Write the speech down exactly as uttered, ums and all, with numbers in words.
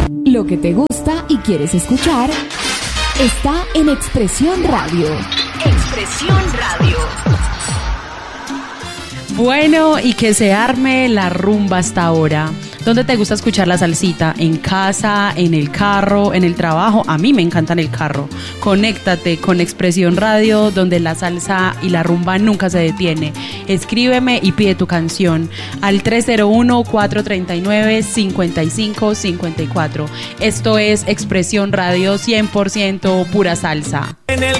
Lo que te gusta y quieres escuchar está en Expresión Radio. Expresión Radio. Bueno, y que se arme la rumba hasta ahora. ¿Dónde te gusta escuchar la salsita? ¿En casa, en el carro, en el trabajo? A mí me encanta en el carro. Conéctate con Expresión Radio, donde la salsa y la rumba nunca se detiene. Escríbeme y pide tu canción al tres cero uno, cuatro tres nueve, cinco cinco cinco cuatro. Esto es Expresión Radio, cien por ciento pura salsa.